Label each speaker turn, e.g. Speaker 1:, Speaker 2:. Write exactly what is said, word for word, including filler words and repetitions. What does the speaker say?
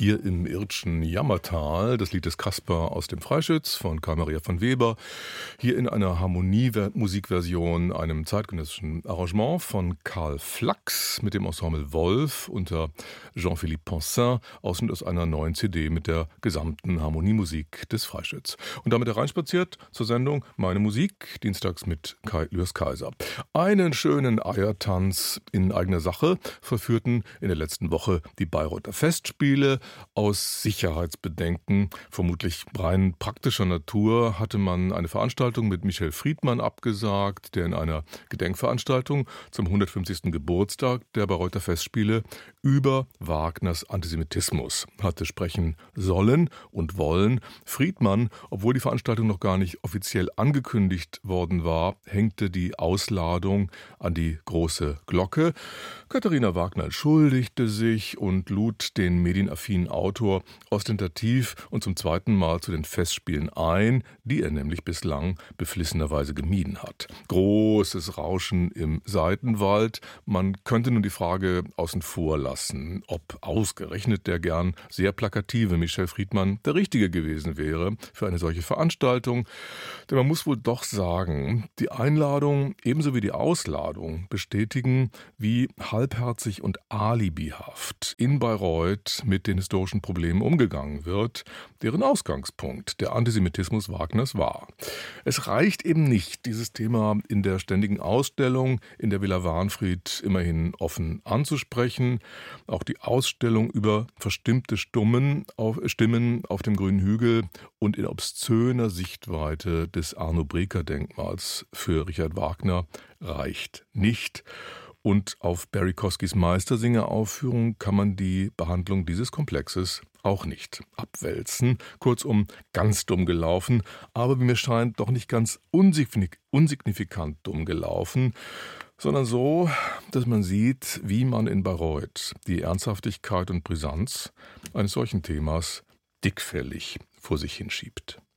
Speaker 1: Hier im Irdschen Jammertal, das Lied des Kasper aus dem Freischütz von Karl Maria von Weber. Hier in einer Harmonie-Musikversion, einem zeitgenössischen Arrangement von Karl Flachs mit dem Ensemble Wolf unter Jean-Philippe Ponsin, Ausschnitt aus einer neuen C D mit der gesamten Harmoniemusik des Freischütz. Und damit hereinspaziert zur Sendung Meine Musik, dienstags mit Kai Lürs Kaiser. Einen schönen Eiertanz in eigener Sache verführten in der letzten Woche die Bayreuther Festspiele. Aus Sicherheitsbedenken, vermutlich rein praktischer Natur, hatte man eine Veranstaltung mit Michel Friedmann abgesagt, der in einer Gedenkveranstaltung zum hundertfünfzigsten Geburtstag der Bayreuther Festspiele über Wagners Antisemitismus hatte sprechen sollen und wollen. Friedmann, obwohl die Veranstaltung noch gar nicht offiziell angekündigt worden war, hängte die Ausladung an die große Glocke. Katharina Wagner entschuldigte sich und lud den medienaffinen Autor ostentativ und zum zweiten Mal zu den Festspielen ein, die er nämlich bislang beflissenerweise gemieden hat. Großes Rauschen im Seitenwald. Man könnte nun die Frage außen vor lassen, ob ausgerechnet der gern sehr plakative Michel Friedmann der Richtige gewesen wäre für eine solche Veranstaltung. Denn man muss wohl doch sagen, die Einladung ebenso wie die Ausladung bestätigen, wie halbherzig und alibihaft in Bayreuth mit den historischen Problemen umgegangen wird, deren Ausgangspunkt der Antisemitismus Wagners war. Es reicht eben nicht, dieses Thema in der ständigen Ausstellung in der Villa Wahnfried immerhin offen anzusprechen. Auch die Ausstellung über verstimmte Stummen auf, Stimmen auf dem Grünen Hügel und in obszöner Sichtweite des Arno-Breker-Denkmals für Richard Wagner reicht nicht. Und auf Barry Kosky's Meistersinger-Aufführung kann man die Behandlung dieses Komplexes auch nicht abwälzen. Kurzum, ganz dumm gelaufen, aber wie mir scheint, doch nicht ganz unsignifikant dumm gelaufen, sondern so, dass man sieht, wie man in Bayreuth die Ernsthaftigkeit und Brisanz eines solchen Themas dickfällig vor sich hinschiebt.